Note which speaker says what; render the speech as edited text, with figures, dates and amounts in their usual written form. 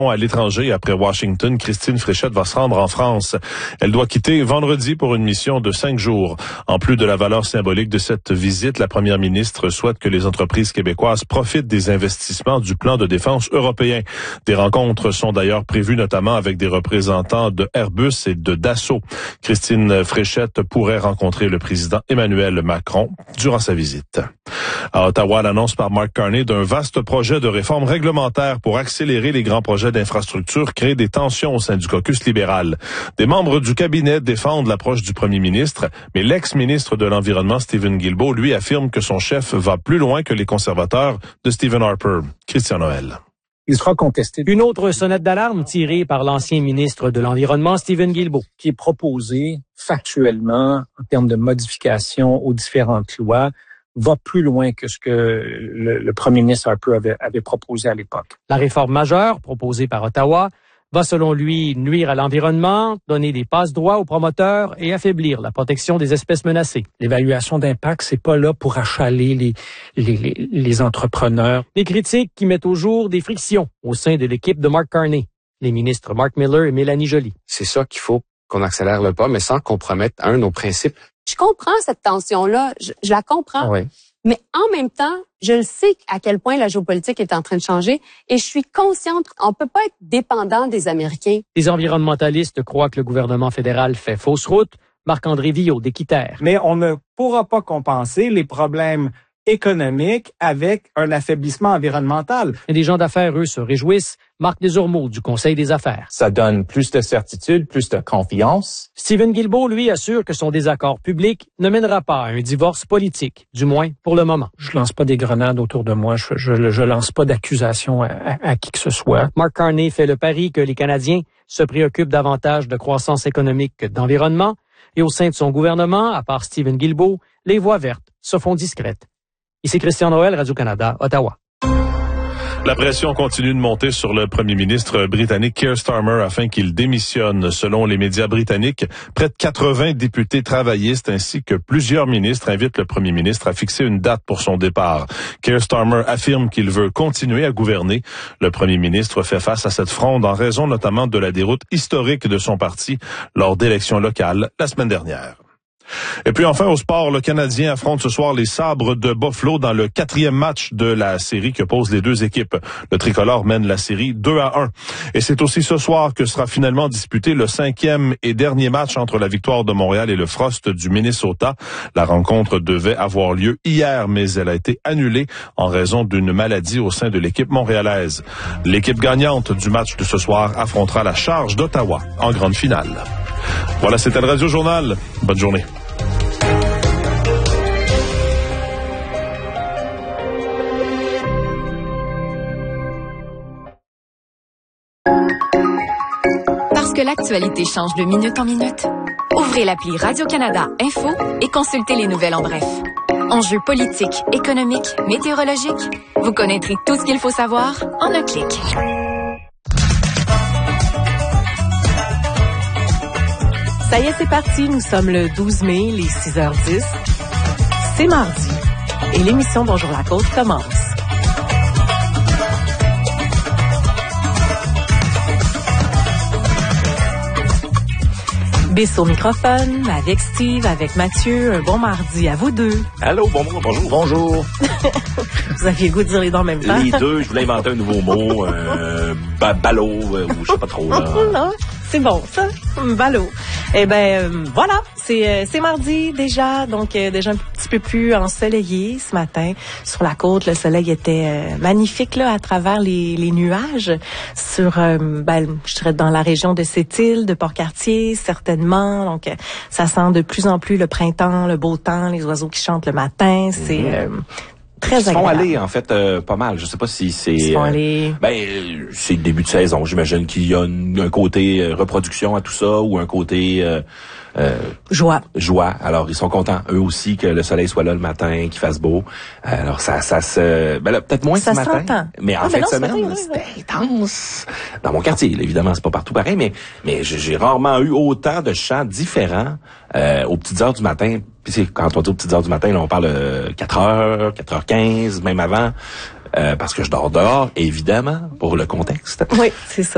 Speaker 1: À l'étranger, après Washington, Christine Fréchette va se rendre en France. Elle doit quitter vendredi pour une mission de 5 jours. En plus de la valeur symbolique de cette visite, la première ministre souhaite que les entreprises québécoises profitent des investissements du plan de défense européen. Des rencontres sont d'ailleurs prévues notamment avec des représentants de Airbus et de Dassault. Christine Fréchette pourrait rencontrer le président Emmanuel Macron durant sa visite. À Ottawa, l'annonce par Mark Carney d'un vaste projet de réforme réglementaire pour accélérer les grands projets d'infrastructure crée des tensions au sein du caucus libéral. Des membres du cabinet défendent l'approche du premier ministre, mais l'ex-ministre de l'Environnement, Stephen Guilbeault, lui affirme que son chef va plus loin que les conservateurs de Stephen Harper. Christian Noël.
Speaker 2: Il sera contesté.
Speaker 3: Une autre sonnette d'alarme tirée par l'ancien ministre de l'Environnement, Stephen Guilbeault.
Speaker 2: Qui est proposé factuellement en termes de modification aux différentes lois va plus loin que ce que le premier ministre Harper avait proposé à l'époque.
Speaker 3: La réforme majeure proposée par Ottawa va selon lui nuire à l'environnement, donner des passe-droits aux promoteurs et affaiblir la protection des espèces menacées.
Speaker 2: L'évaluation d'impact, c'est pas là pour achaler les entrepreneurs.
Speaker 3: Des critiques qui mettent au jour des frictions au sein de l'équipe de Mark Carney, les ministres Mark Miller et Mélanie Joly.
Speaker 4: C'est ça qu'il faut qu'on accélère le pas, mais sans compromettre nos principes.
Speaker 5: Je comprends cette tension-là, je la comprends.
Speaker 4: Oui.
Speaker 5: Mais en même temps, je le sais à quel point la géopolitique est en train de changer et je suis consciente qu'on peut pas être dépendant des Américains.
Speaker 3: Les environnementalistes croient que le gouvernement fédéral fait fausse route. Marc-André Villot d'Équiterre.
Speaker 6: Mais on ne pourra pas compenser les problèmes économiques avec un affaiblissement environnemental.
Speaker 3: Et des gens d'affaires, eux, se réjouissent. Marc Desormeaux du Conseil des affaires.
Speaker 7: Ça donne plus de certitude, plus de confiance.
Speaker 3: Stephen Guilbeault, lui, assure que son désaccord public ne mènera pas à un divorce politique, du moins pour le moment.
Speaker 2: Je lance pas des grenades autour de moi, je lance pas d'accusations à qui que ce soit.
Speaker 3: Mark Carney fait le pari que les Canadiens se préoccupent davantage de croissance économique que d'environnement. Et au sein de son gouvernement, à part Stephen Guilbeault, les voix vertes se font discrètes. Ici Christian Noël, Radio-Canada, Ottawa.
Speaker 1: La pression continue de monter sur le premier ministre britannique Keir Starmer afin qu'il démissionne. Selon les médias britanniques, près de 80 députés travaillistes ainsi que plusieurs ministres invitent le premier ministre à fixer une date pour son départ. Keir Starmer affirme qu'il veut continuer à gouverner. Le premier ministre fait face à cette fronde en raison notamment de la déroute historique de son parti lors d'élections locales la semaine dernière. Et puis enfin au sport, le Canadien affronte ce soir les Sabres de Buffalo dans le 4e match de la série que posent les deux équipes. Le tricolore mène la série 2-1. Et c'est aussi ce soir que sera finalement disputé le 5e et dernier match entre la Victoire de Montréal et le Frost du Minnesota. La rencontre devait avoir lieu hier, mais elle a été annulée en raison d'une maladie au sein de l'équipe montréalaise. L'équipe gagnante du match de ce soir affrontera la Charge d'Ottawa en grande finale. Voilà, c'était le Radio Journal. Bonne journée.
Speaker 8: Parce que l'actualité change de minute en minute, ouvrez l'appli Radio-Canada Info et consultez les nouvelles en bref. Enjeux politiques, économiques, météorologiques, vous connaîtrez tout ce qu'il faut savoir en un clic.
Speaker 9: Ça y est, c'est parti. Nous sommes le 12 mai, les 6h10. C'est mardi. Et l'émission Bonjour la Côte commence. Bis au microphone, avec Steve, avec Mathieu. Un bon mardi à vous deux.
Speaker 10: Allô, bonjour. Bonjour.
Speaker 9: Vous aviez le goût de dire les deux en même temps?
Speaker 10: Les deux, je voulais inventer un nouveau mot. Ballot, ou je sais pas trop. Là.
Speaker 9: Non, c'est bon, ça. Ballot. Eh ben, voilà. C'est mardi déjà, donc déjà un petit peu plus ensoleillé ce matin. Sur la côte, le soleil était magnifique là à travers les nuages. Sur, je dirais dans la région de Sept-Îles, de Port-Cartier, certainement. Donc, ça sent de plus en plus le printemps, le beau temps, les oiseaux qui chantent le matin. C'est très agréable.
Speaker 10: Ils sont allés, en fait, pas mal. Je sais pas si c'est...
Speaker 9: Ils sont allés...
Speaker 10: c'est le début de saison. J'imagine qu'il y a un côté reproduction à tout ça ou un côté...
Speaker 9: Joie.
Speaker 10: Alors, ils sont contents, eux aussi, que le soleil soit là le matin, qu'il fasse beau. Alors, ça se... là, peut-être moins
Speaker 9: ça
Speaker 10: ce matin.
Speaker 9: S'entend.
Speaker 10: Mais en fin de semaine, c'était intense. Dans mon quartier, là, évidemment, c'est pas partout pareil, mais j'ai rarement eu autant de chants différents aux petites heures du matin. Puis quand on dit aux petites heures du matin, là, on parle 4h, 4h15, même avant, parce que je dors dehors, évidemment, pour le contexte.
Speaker 9: Oui, c'est ça.